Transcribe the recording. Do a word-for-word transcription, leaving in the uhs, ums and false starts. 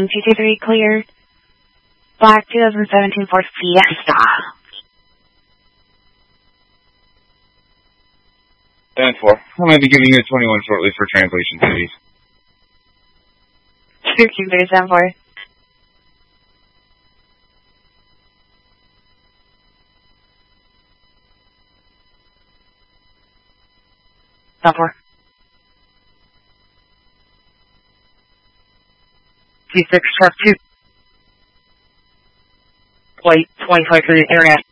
two two three clear. Black twenty seventeen Ford Fiesta. ten four. I might be giving you a twenty-one shortly for translation cities. two two three seven four. seven four. T six, truck two. Plate twenty-five for the internet.